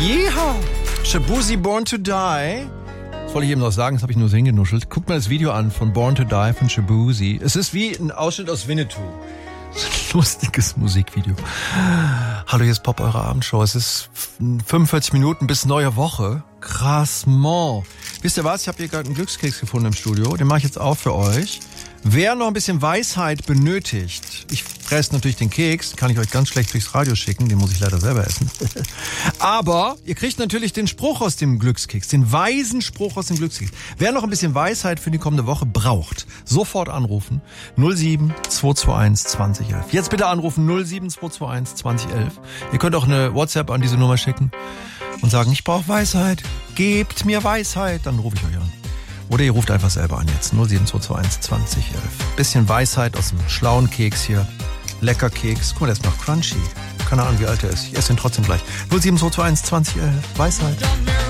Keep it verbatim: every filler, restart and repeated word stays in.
Yeehaw! Shaboozey Born to Die. Das wollte ich eben noch sagen, das habe ich nur so hingenuschelt. Guckt mal das Video an von Born to Die von Shaboozey. Es ist wie ein Ausschnitt aus Winnetou. Ein lustiges Musikvideo. Hallo, hier ist Pop, eure Abendshow. Es ist fünfundvierzig Minuten bis neue Woche. Krassement. Wisst ihr was? Ich habe hier gerade einen Glückskeks gefunden im Studio. Den mache ich jetzt auch für euch. Wer noch ein bisschen Weisheit benötigt, ich fresse natürlich den Keks, kann ich euch ganz schlecht durchs Radio schicken, den muss ich leider selber essen. Aber ihr kriegt natürlich den Spruch aus dem Glückskeks, den weisen Spruch aus dem Glückskeks. Wer noch ein bisschen Weisheit für die kommende Woche braucht, sofort anrufen null sieben zwei zwei eins zwanzig elf. Jetzt bitte anrufen null sieben zwei zwei eins zwanzig elf. Ihr könnt auch eine WhatsApp an diese Nummer schicken und sagen, ich brauche Weisheit, gebt mir Weisheit, dann rufe ich euch an. Oder ihr ruft einfach selber an jetzt. null sieben zwei zwei eins zwanzig elf. Bisschen Weisheit aus dem schlauen Keks hier. Lecker Keks. Guck mal, der ist noch crunchy. Keine Ahnung, wie alt er ist. Ich esse ihn trotzdem gleich. null sieben zwei zwei eins zwanzig elf. Weisheit.